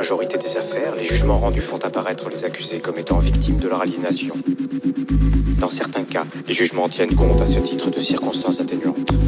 majorité des affaires, les jugements rendus font apparaître les accusés comme étant victimes de leur aliénation. Dans certains cas, les jugements tiennent compte à ce titre de circonstances atténuantes.